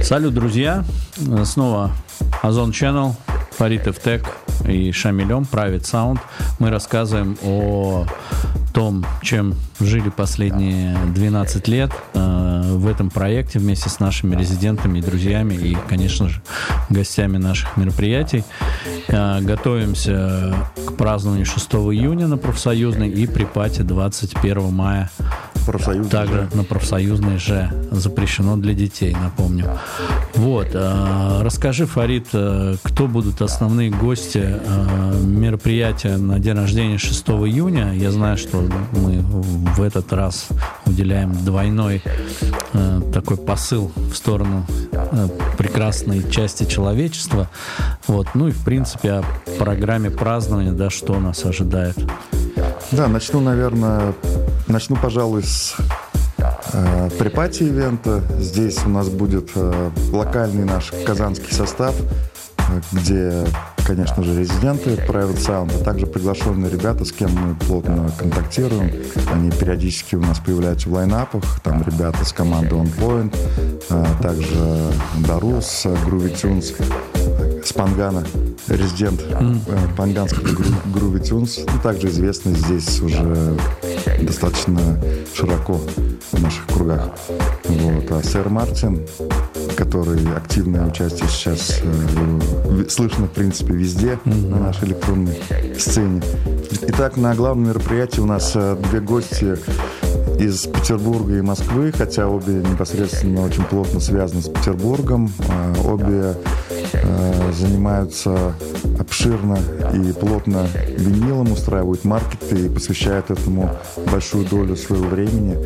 Салют, друзья! Снова Озон Channel, Фарид Эфтек и Шамилем, Private Sound. Мы рассказываем о том, чем жили последние 12 лет в этом проекте вместе с нашими резидентами и друзьями и, конечно же, гостями наших мероприятий. Готовимся к празднованию 6 июня на профсоюзной и при пати 21 мая. Также на профсоюзной же запрещено для детей, напомню. Вот. Расскажи, Фарид, кто будут основные гости мероприятия на день рождения 6 июня. Я знаю, что мы в этот раз уделяем двойной такой посыл в сторону прекрасной части человечества. Вот. Ну и, в принципе, о программе празднования, да, что нас ожидает. Да, начну, пожалуй, с припати ивента. Здесь у нас будет локальный наш казанский состав, где, конечно же, резиденты Private Sound, а также приглашенные ребята, с кем мы плотно контактируем. Они периодически у нас появляются в лайнапах. Там ребята с команды On Point, также Дарус, Groovy Tunes, с Пангана, резидент панганского Groovy Tunes, также известный здесь уже достаточно широко в наших кругах. Вот. А сэр Мартин, который активное участие сейчас слышно, в принципе, везде на нашей электронной сцене. Итак, на главном мероприятии у нас две гости из Петербурга и Москвы, хотя обе непосредственно очень плотно связаны с Петербургом. Обе занимаются обширно и плотно винилом, устраивают маркеты и посвящают этому большую долю своего времени.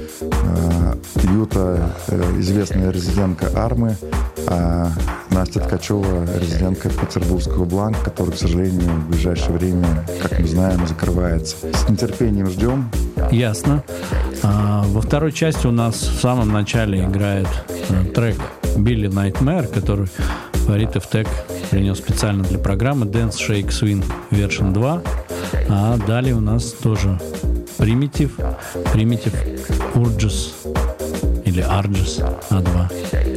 Юта – известная резидентка Армы, а Настя Ткачева – резидентка петербургского Бланк, который, к сожалению, в ближайшее время, как мы знаем, закрывается. С нетерпением ждем. Ясно. Во второй части у нас в самом начале играет трек Billy Nightmare, который Фарид Эфтек принес специально для программы Dance Shake Swing Version 2. А далее у нас тоже Primitive Urges или Arges A2.